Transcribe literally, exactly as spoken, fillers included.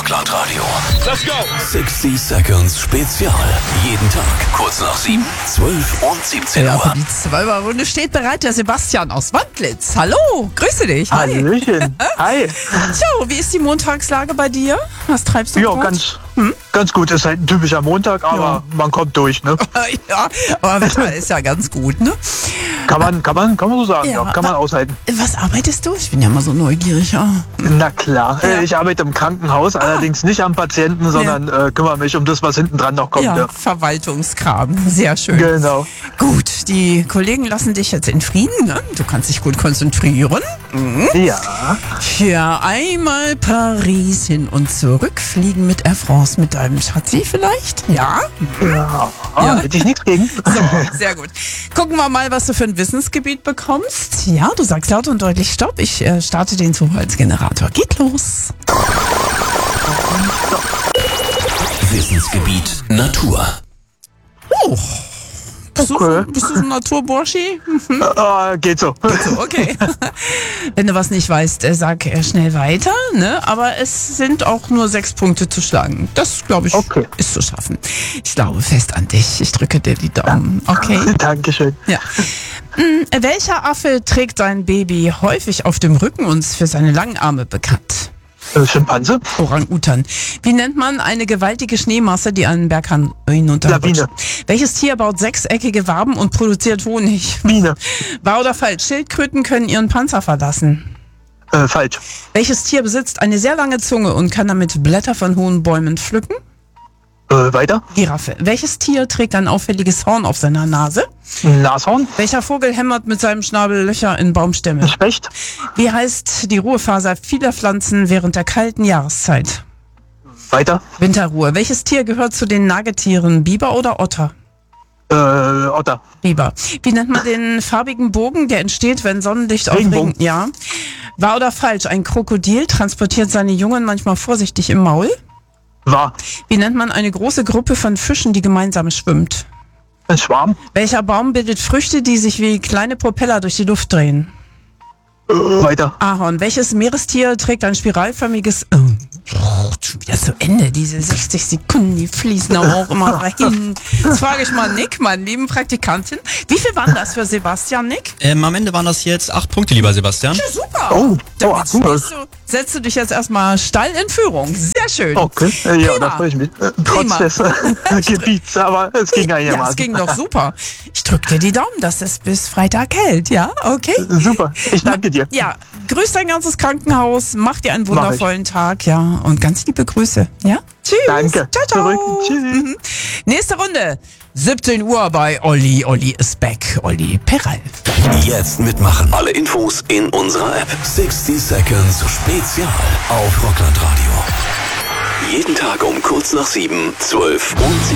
Rockland-Radio. Let's go! sixty Seconds Spezial. Jeden Tag, kurz nach sieben, zwölf und siebzehn Ja, Uhr. für die Zwölferrunde steht bereit der Sebastian aus Wandlitz. Hallo, grüße dich. Hi. Hallöchen. Hi. So, wie ist die Montagslage bei dir? Was treibst du Ja, fort? ganz, ganz gut. Ist halt ein typischer Montag, aber Ja. man kommt durch, ne? Ja, aber Wetter ist ja ganz gut, ne? Kann man, kann man, kann man so sagen, Ja. ja. Kann man aushalten. Was arbeitest du? Ich bin ja immer so neugierig. Ja. Na klar. Ja. Äh, Ich arbeite im Krankenhaus, allerdings nicht am Patienten, sondern äh, kümmere mich um das, was hinten dran noch kommt. Ja, Ja. Verwaltungskram. Sehr schön. Genau. Gut, die Kollegen lassen dich jetzt in Frieden, ne? Du kannst dich gut konzentrieren. Ja. Für einmal Paris hin und zurück fliegen mit Air France mit deinem Schatzi vielleicht? Ja? Ja. Ah, hätte ich nichts gegen. So, sehr gut. Gucken wir mal, was du für ein Wissensgebiet bekommst. Ja, du sagst laut und deutlich Stopp. Ich äh, starte den Zufallsgenerator. Geht los. Wissensgebiet Natur. Oh. Bist, Okay. du, bist du so ein Naturburschi? Ah, geht so. So, okay. Wenn du was nicht weißt, äh, sag äh, schnell weiter, ne? Aber es sind auch nur sechs Punkte zu schlagen. Das, glaube ich, Okay. ist zu schaffen. Ich glaube fest an dich. Ich drücke dir die Daumen. Okay? Dankeschön. Ja. Hm, welcher Affe trägt sein Baby häufig auf dem Rücken und ist für seine langen Arme bekannt? Äh, Schimpanse? Orang-Utan. Wie nennt man eine gewaltige Schneemasse, die einen Berghang hinunterrutscht? Lawine. Welches Tier baut sechseckige Waben und produziert Honig? Biene? Wahr oder falsch? Schildkröten können ihren Panzer verlassen. Äh, falsch. Welches Tier besitzt eine sehr lange Zunge und kann damit Blätter von hohen Bäumen pflücken? Äh, weiter? Giraffe. Welches Tier trägt ein auffälliges Horn auf seiner Nase? Nashorn? Welcher Vogel hämmert mit seinem Schnabel Löcher in Baumstämme? Specht? Wie heißt die Ruhephase vieler Pflanzen während der kalten Jahreszeit? Weiter? Winterruhe. Welches Tier gehört zu den Nagetieren? Biber oder Otter? Äh, Otter? Biber. Wie nennt man den farbigen Bogen, der entsteht, wenn Sonnenlicht auf Regenbogen. Regen... Ja. Wahr oder falsch? Ein Krokodil transportiert seine Jungen manchmal vorsichtig im Maul. Wahr? Wie nennt man eine große Gruppe von Fischen, die gemeinsam schwimmt? Ein Schwarm? Welcher Baum bildet Früchte, die sich wie kleine Propeller durch die Luft drehen? Äh, weiter? Ahorn. Welches Meerestier trägt ein spiralförmiges... Oh, schon wieder zu Ende. Diese sechzig Sekunden, die fließen aber auch immer dahin. Jetzt frage ich mal Nick, meinen lieben Praktikanten. Wie viel waren das für Sebastian, Nick? Ähm, am Ende waren das jetzt acht Punkte, lieber Sebastian. Ja, super. Oh, Damit oh, cool. stehst du, setzt du dich jetzt erstmal steil in Führung. Sehr schön. Okay, äh, ja, Prima. da freue ich mich. Äh, Prima. trotz des äh, Gebiets, aber es ging Ja, einigermaßen. es ging doch super. Ich drücke dir die Daumen, dass es bis Freitag hält, ja? Okay? Super, ich danke dir. Ja, grüß dein ganzes Krankenhaus, mach dir einen Mach ich. wundervollen Tag, ja, und ganz liebe Grüße, ja? Tschüss. Danke. Ciao, ciao. Zurück. Tschüss. Mhm. Nächste Runde, siebzehn Uhr bei Olli. Olli ist back. Olli Peral. Jetzt mitmachen. Alle Infos in unserer App. sixty Seconds Spezial auf Rockland-Radio. Jeden Tag um kurz nach sieben, zwölf und